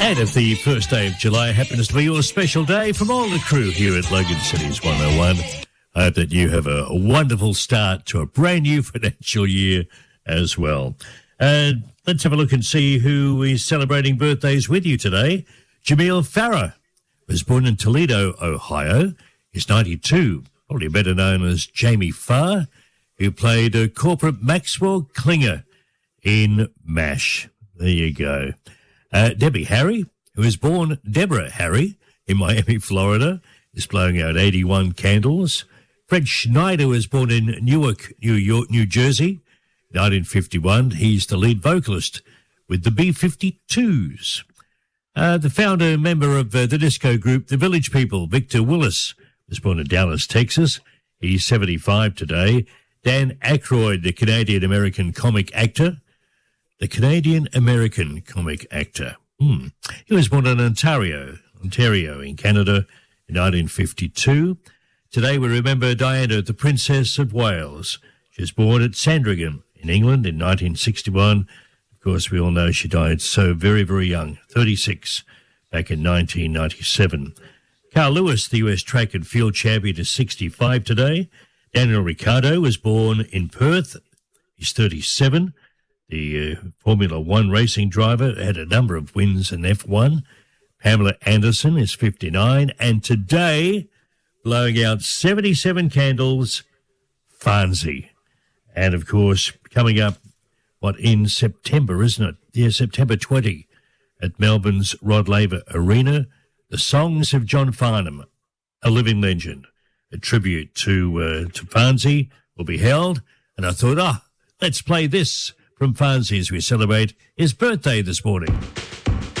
And if the first day of July happens to be your special day, from all the crew here at Logan Cities 101, I hope that you have a wonderful start to a brand new financial year as well. Let's have a look and see who is celebrating birthdays with you today. Jamil Farah was born in Toledo, Ohio. He's 92, probably better known as Jamie Farr, who played Corporal Maxwell Klinger in MASH. There you go. Debbie Harry, who was born Deborah Harry in Miami, Florida, is blowing out 81 candles. Fred Schneider was born in Newark, New Jersey, 1951. He's the lead vocalist with the B-52s. The founder and member of the disco group The Village People, Victor Willis, was born in Dallas, Texas. He's 75 today. Dan Aykroyd, the Canadian-American comic actor. The Canadian-American comic actor. He was born in Ontario in Canada in 1952. Today we remember Diana, the Princess of Wales. She was born at Sandringham in England in 1961. Of course, we all know she died so very, very young, 36, back in 1997. Carl Lewis, the US track and field champion, is 65 today. Daniel Ricciardo was born in Perth. He's 37. The Formula One racing driver had a number of wins in F1. Pamela Anderson is 59. And today, blowing out 77 candles, Farnsey. And, of course, coming up, in September, isn't it? Yeah, September 20, at Melbourne's Rod Laver Arena, the Songs of John Farnham, a living legend. A tribute to Farnsey will be held. And I thought, let's play this from Farnsey as we celebrate his birthday this morning.